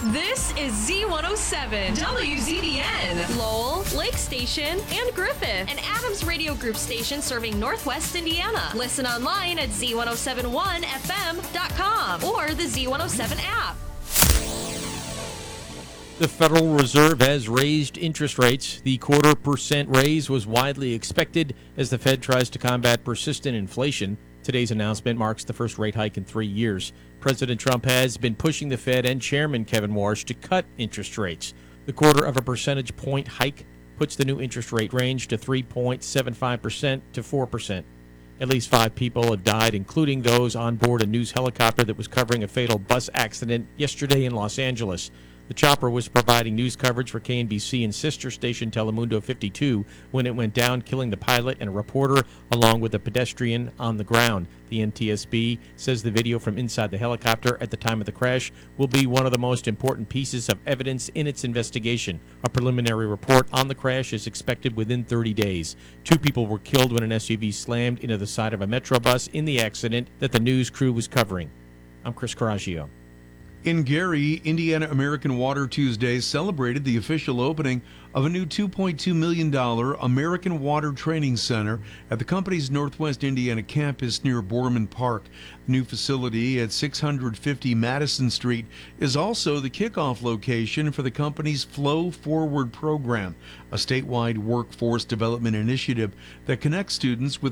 This is Z107, WZDN, Lowell, Lake Station, and Griffith, an Adams Radio Group station serving Northwest Indiana. Listen online at Z1071FM.com or the Z107 app. The Federal Reserve has raised interest rates. The 0.25% raise was widely expected as the Fed tries to combat persistent inflation. Today's announcement marks the first rate hike in 3 years. President Trump has been pushing the Fed and Chairman Kevin Warsh to cut interest rates. The 0.25 percentage point hike puts the new interest rate range to 3.75% to 4%. At least 5 people have died, including those on board a news helicopter that was covering a fatal bus accident yesterday in Los Angeles. The chopper was providing news coverage for KNBC and sister station Telemundo 52 when it went down, killing the pilot and a reporter along with a pedestrian on the ground. The NTSB says the video from inside the helicopter at the time of the crash will be one of the most important pieces of evidence in its investigation. A preliminary report on the crash is expected within 30 days. 2 people were killed when an SUV slammed into the side of a Metro bus in the accident that the news crew was covering. I'm Chris Coraggio. In Gary, Indiana American Water Tuesday celebrated the official opening of a new $2.2 million American Water Training Center at the company's Northwest Indiana campus near Borman Park. The new facility at 650 Madison Street is also the kickoff location for the company's Flow Forward program, a statewide workforce development initiative that connects students with